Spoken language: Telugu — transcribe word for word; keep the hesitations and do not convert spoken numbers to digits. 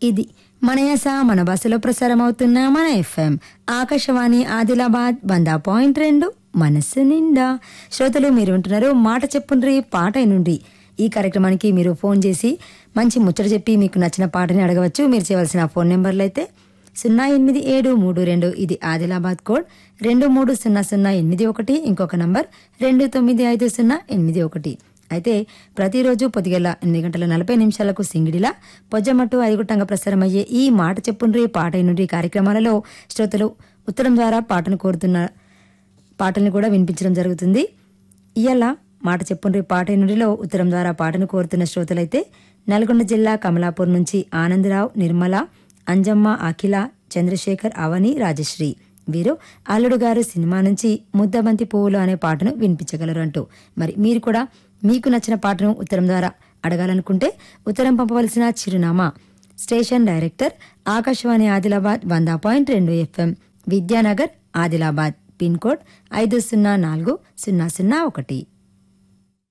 ఇది మన యాస మన భాషలో ప్రసారం అవుతున్న మన ఎఫ్ఎం ఆకాశవాణి ఆదిలాబాద్ వంద పాయింట్ రెండు మనస్సు నిండా. శ్రోతలు మీరు వింటున్నారు మాట చెప్పుండ్రి పాట నుండి. ఈ కార్యక్రమానికి మీరు ఫోన్ చేసి మంచి ముచ్చట చెప్పి మీకు నచ్చిన పాటని అడగవచ్చు. మీరు చేయవలసిన ఫోన్ నెంబర్లు అయితే సున్నా ఎనిమిది ఏడు మూడు రెండు ఇది ఆదిలాబాద్ కోడ్, రెండు మూడు సున్నా సున్నా ఎనిమిది ఒకటి, ఇంకొక నంబర్ రెండు తొమ్మిది ఐదు సున్నా ఎనిమిది ఒకటి. అయితే ప్రతిరోజు పొద్దుగల ఎనిమిది గంటల నలభై నిమిషాలకు సింగిడిలా పొజ్జమట్టు ఐదుగుట్టంగా ప్రసారమయ్యే ఈ మాట చెప్పుండ్రి పాట నుండి కార్యక్రమాలలో శ్రోతలు ఉత్తరం ద్వారా పాటను కోరుతున్న పాటల్ని కూడా వినిపించడం జరుగుతుంది. ఇయ్యాల మాట చెప్పుండ్రి పాట నుండిలో ఉత్తరం ద్వారా పాటను కోరుతున్న శ్రోతలైతే నల్గొండ జిల్లా కమలాపూర్ నుంచి ఆనందరావు, నిర్మల, అంజమ్మ, అఖిల, చంద్రశేఖర్, అవని, రాజశ్రీ. వీరు అల్లుడు గారు సినిమా నుంచి ముద్దబంతి పువ్వులు అనే పాటను వినిపించగలరు అంటూ. మరి మీరు కూడా మీకు నచ్చిన పాటను ఉత్తరం ద్వారా అడగాలనుకుంటే ఉత్తరం పంపవలసిన చిరునామా స్టేషన్ డైరెక్టర్ ఆకాశవాణి ఆదిలాబాద్ వంద పాయింట్ రెండు FM, Vidyanagar, Adilabad, pin code ఐదు సున్నా నాలుగు సున్నా సున్నా ఒకటి.